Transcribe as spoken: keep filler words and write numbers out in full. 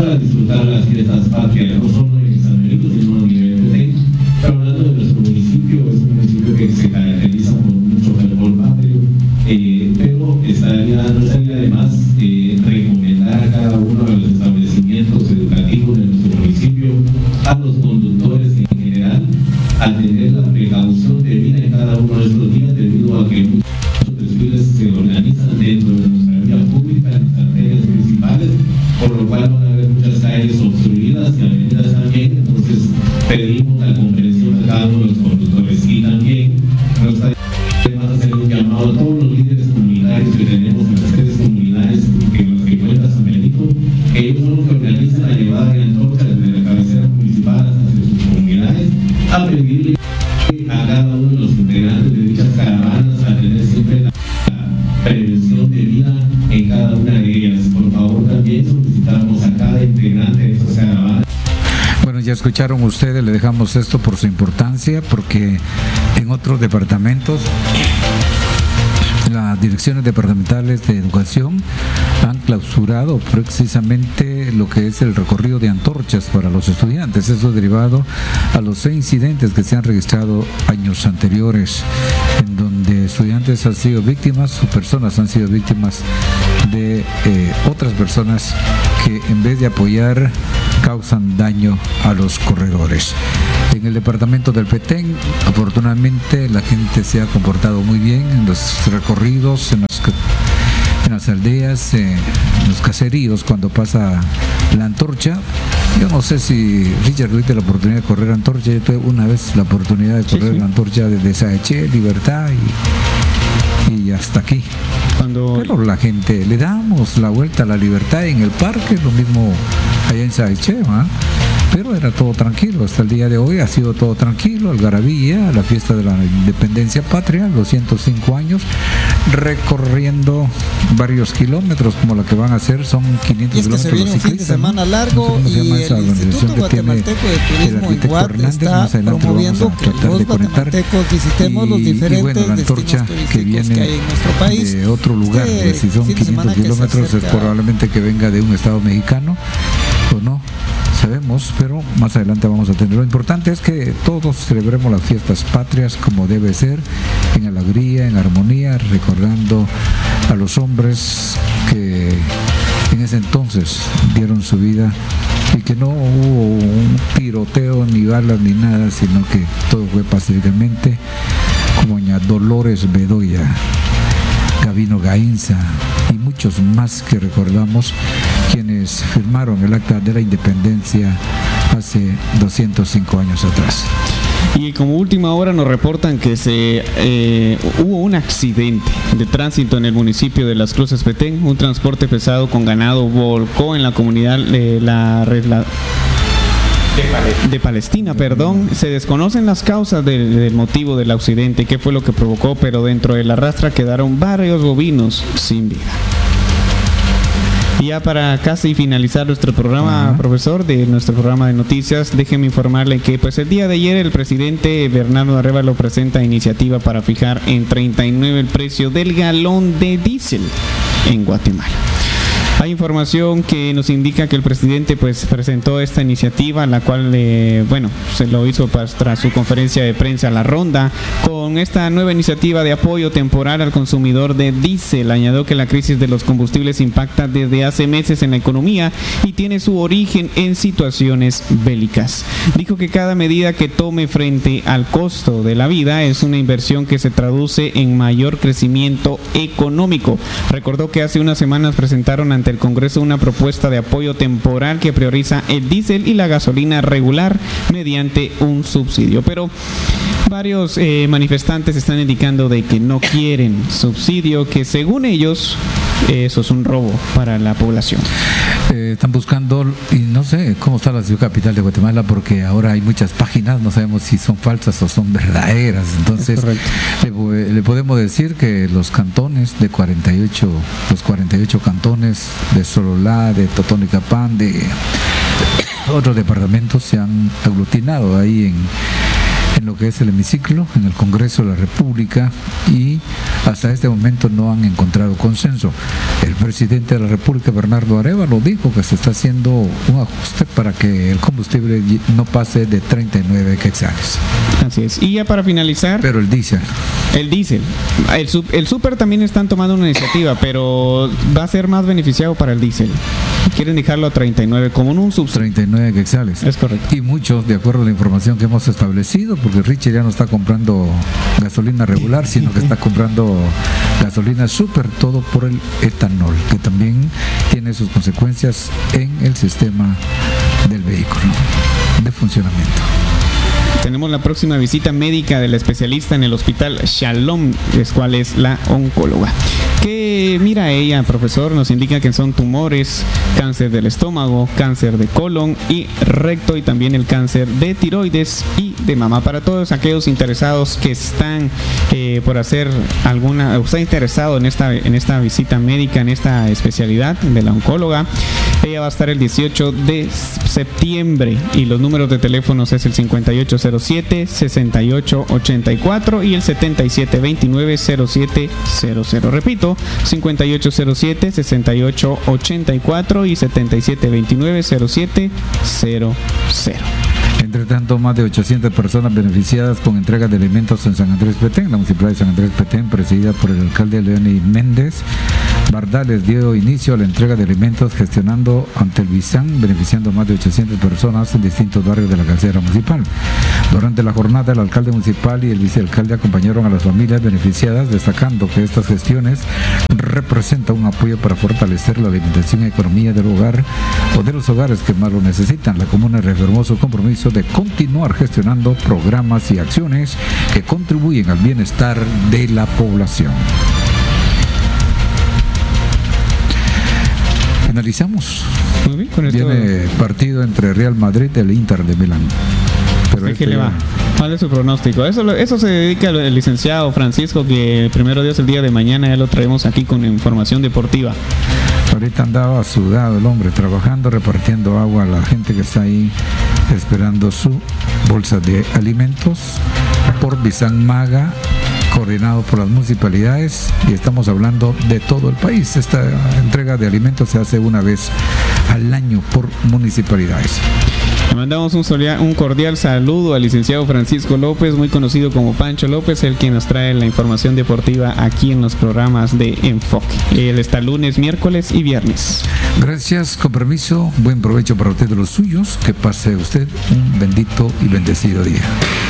para disfrutar las fiestas patrias, no solo en San Benito, sino a nivel de Petén. Pero hablando de nuestro municipio, es un municipio que se caracteriza por mucho fervor patrio, eh, pero estaría, no estaría de más eh, recomendar a cada uno de los establecimientos educativos de nuestro municipio, a los conductores en general, a tener la precaución debida en cada uno de estos días, debido a que muchos desfiles se organizan dentro de nuestra vía pública, en las arterias principales, por lo cual van a haber muchas calles obstruidas y avenidas también. Entonces pedimos la comprensión de cada uno de los conductores, y también nos además hacer un llamado a todos los líderes comunitarios que tenemos en las sedes comunidades en los que cuenta San Benito, que ellos son los que organizan la llevada de antorchas desde la cabecera municipal hacia sus comunidades, a pedirle a cada uno de los integrantes de dichas caravanas a tener siempre la prevención de vida en cada una de ellas. Por favor, también solicitamos a cada integrante de estas caravanas. Bueno, ya escucharon ustedes, le dejamos esto por su importancia, porque en otros departamentos las direcciones departamentales de educación han clausurado precisamente lo que es el recorrido de antorchas para los estudiantes. Eso derivado a los seis incidentes que se han registrado años anteriores, en donde estudiantes han sido víctimas o personas han sido víctimas de eh, otras personas que, en vez de apoyar, causan daño a los corredores. En el departamento del Petén, afortunadamente, la gente se ha comportado muy bien en los recorridos, en las, en las aldeas, eh, en los caseríos, cuando pasa la antorcha. Yo no sé si Richard tuviste la oportunidad de correr antorcha. Yo tuve una vez la oportunidad de correr sí, sí. la antorcha desde Saeché, Libertad y, y hasta aquí. Cuando... Pero la gente, le damos la vuelta a la libertad en el parque, lo mismo allá en Saeché, ¿eh? Pero era todo tranquilo. Hasta el día de hoy ha sido todo tranquilo. Algarabía, la fiesta de la independencia patria, los ciento cinco años, recorriendo varios kilómetros, como la que van a hacer, son quinientos y es que kilómetros. Se viene un fin de semana largo, no sé y el Instituto Guatemalteco de Turismo igual está promoviendo que los guatemaltecos visitemos y, los diferentes y bueno, la antorcha que viene que hay en nuestro país. De otro lugar, este si son quinientos kilómetros, es probablemente que venga de un estado mexicano o no sabemos, pero más adelante vamos a tener. Lo importante es que todos celebremos las fiestas patrias como debe ser, en alegría, en armonía, recordando a los hombres que en ese entonces dieron su vida y que no hubo un tiroteo, ni balas, ni nada, sino que todo fue pacíficamente, como doña Dolores Bedoya, Gabino Gainza y muchos más que recordamos, quienes firmaron el Acta de la Independencia hace doscientos cinco años atrás. Y como última hora nos reportan que se eh, hubo un accidente de tránsito en el municipio de Las Cruces, Petén. Un transporte pesado con ganado volcó en la comunidad de la red la, de, Palestina. de Palestina, perdón. Se desconocen las causas del, del motivo del accidente, qué fue lo que provocó, pero dentro de la rastra quedaron varios bovinos sin vida. Y ya para casi finalizar nuestro programa, uh-huh. profesor, de nuestro programa de noticias, déjeme informarle que pues el día de ayer el presidente Bernardo Arévalo presenta iniciativa para fijar en treinta y nueve el precio del galón de diésel en Guatemala. Hay información que nos indica que el presidente pues presentó esta iniciativa, la cual eh, bueno se lo hizo tras su conferencia de prensa La Ronda, con esta nueva iniciativa de apoyo temporal al consumidor de diésel. Añadió que la crisis de los combustibles impacta desde hace meses en la economía y tiene su origen en situaciones bélicas. Dijo que cada medida que tome frente al costo de la vida es una inversión que se traduce en mayor crecimiento económico. Recordó que hace unas semanas presentaron ante el Congreso una propuesta de apoyo temporal que prioriza el diésel y la gasolina regular mediante un subsidio. Pero varios eh, manifestantes están indicando de que no quieren subsidio, que según ellos eso es un robo para la población. Eh, están buscando, y no sé cómo está la ciudad capital de Guatemala, porque ahora hay muchas páginas, no sabemos si son falsas o son verdaderas. Entonces le, le podemos decir que los cantones de cuarenta y ocho, los cuarenta y ocho cantones de Sololá, de Totonicapán, de otros departamentos se han aglutinado ahí en en lo que es el hemiciclo, en el Congreso de la República, y hasta este momento no han encontrado consenso. El presidente de la República, Bernardo Arévalo, dijo que se está haciendo un ajuste para que el combustible no pase de treinta y nueve quetzales. Así es. Y ya para finalizar... Pero el diésel. El diésel. El, el súper también están tomando una iniciativa, pero va a ser más beneficiado para el diésel. Quieren dejarlo a treinta y nueve como en un subsidio. treinta y nueve quetzales. Es correcto. Y muchos, de acuerdo a la información que hemos establecido, porque Richard ya no está comprando gasolina regular, sino que está comprando gasolina súper, todo por el etanol, que también tiene sus consecuencias en el sistema del vehículo de funcionamiento. Tenemos la próxima visita médica de la especialista en el hospital Shalom, es cual es la oncóloga. Que mira, ella, profesor, nos indica que son tumores, cáncer del estómago, cáncer de colon y recto, y también el cáncer de tiroides y de mama. Para todos aquellos interesados que están eh, por hacer alguna, o está interesado en esta, en esta visita médica, en esta especialidad de la oncóloga, ella va a estar el dieciocho de septiembre y los números de teléfonos es el cincuenta y ocho cero siete, sesenta y ocho ochenta y cuatro y el setenta y siete veintinueve cero siete cero cero. Repito, cincuenta y ocho cero siete, sesenta y ocho ochenta y cuatro y setenta y siete veintinueve cero siete cero cero. Entre tanto, más de ochocientas personas beneficiadas con entrega de alimentos en San Andrés Petén. La municipalidad de San Andrés Petén, presidida por el alcalde Leoni Méndez Bardales, dio inicio a la entrega de alimentos gestionando ante el BISAN, beneficiando a más de ochocientas personas en distintos barrios de la cabecera municipal. Durante la jornada, el alcalde municipal y el vicealcalde acompañaron a las familias beneficiadas, destacando que estas gestiones representan un apoyo para fortalecer la alimentación y economía del hogar o de los hogares que más lo necesitan. La comuna reafirmó su compromiso de continuar gestionando programas y acciones que contribuyen al bienestar de la población. Finalizamos. Muy bien, con esto... Viene partido entre Real Madrid y el Inter de Milán. Pero ¿qué le va? ¿Cuál es su pronóstico? Eso, eso se dedica el licenciado Francisco, que primero Dios el día de mañana ya lo traemos aquí con información deportiva. Ahorita andaba sudado el hombre, trabajando, repartiendo agua a la gente que está ahí esperando su bolsa de alimentos por Bisan Maga, coordinado por las municipalidades, y estamos hablando de todo el país. Esta entrega de alimentos se hace una vez al año por municipalidades. Le mandamos un, solia, un cordial saludo al licenciado Francisco López, muy conocido como Pancho López, el quien nos trae la información deportiva aquí en los programas de Enfoque. Él está lunes, miércoles y viernes. Gracias, con permiso, buen provecho para usted de los suyos, que pase usted un bendito y bendecido día.